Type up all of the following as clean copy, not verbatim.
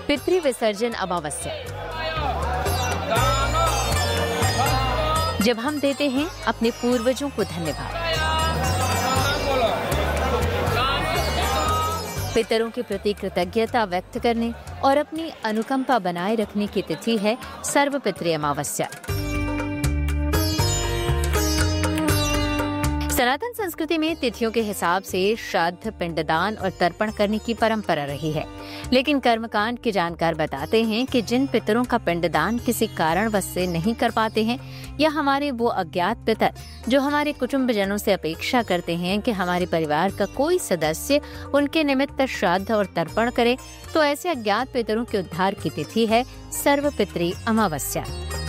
पितृ विसर्जन अमावस्या। जब हम देते हैं अपने पूर्वजों को धन्यवाद। पितरों के प्रति कृतज्ञता व्यक्त करने और अपनी अनुकंपा बनाए रखने की तिथि है सर्वपितृ अमावस्या। सनातन संस्कृति में तिथियों के हिसाब से श्राद्ध, पिंडदान और तर्पण करने की परंपरा रही है, लेकिन कर्मकांड के जानकार बताते हैं कि जिन पितरों का पिंडदान किसी कारणवश से नहीं कर पाते हैं या हमारे वो अज्ञात पितर जो हमारे कुटुंबजनों से अपेक्षा करते हैं कि हमारे परिवार का कोई सदस्य उनके निमित्त श्राद्ध और तर्पण करे, तो ऐसे अज्ञात पितरों के उद्धार की तिथि है सर्वपितृ अमावस्या।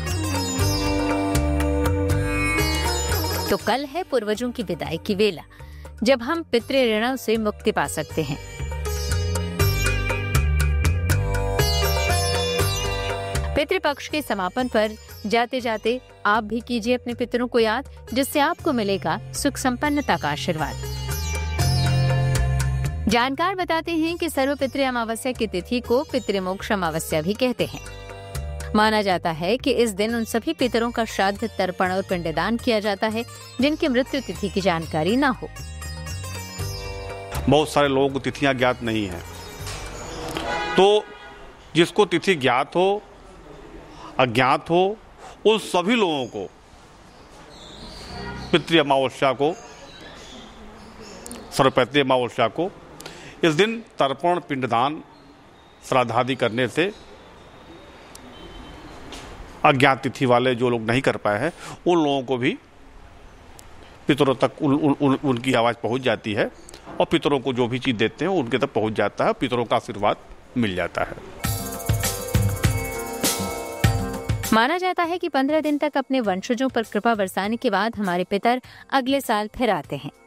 तो कल है पूर्वजों की विदाई की वेला, जब हम पितृ ऋणों से मुक्ति पा सकते हैं। पितृपक्ष के समापन पर जाते जाते आप भी कीजिए अपने पितरों को याद, जिससे आपको मिलेगा सुख संपन्नता का आशीर्वाद। जानकार बताते हैं कि सर्वपितृ अमावस्या की तिथि को पितृमोक्ष अमावस्या भी कहते हैं। माना जाता है कि इस दिन उन सभी पितरों का श्राद्ध, तर्पण और पिंडदान किया जाता है जिनकी मृत्यु तिथि की जानकारी न हो। बहुत सारे लोगों को तिथियां ज्ञात नहीं है, तो जिसको तिथि ज्ञात हो, अज्ञात हो, उन सभी लोगों को पितृ अमावस्या को, सर्वपितृ अमावस्या को इस दिन तर्पण, पिंडदान, श्राद्धादि करने से अज्ञात तिथि वाले जो लोग नहीं कर पाए हैं उन लोगों को भी पितरों तक उनकी आवाज़ पहुंच जाती है और पितरों को जो भी चीज़ देते हैं उनके तक पहुंच जाता है, पितरों का आशीर्वाद मिल जाता है। माना जाता है कि 15 दिन तक अपने वंशजों पर कृपा बरसाने के बाद हमारे पितर अगले साल फिर आते हैं।